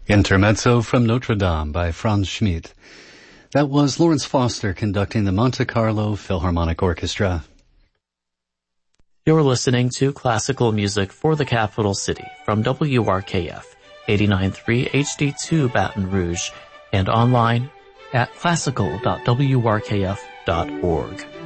Intermezzo from Notre Dame by Franz Schmidt. That was Lawrence Foster conducting the Monte Carlo Philharmonic Orchestra. You're listening to classical music for the capital city from WRKF 89.3 HD2 Baton Rouge and online at classical.wrkf.org.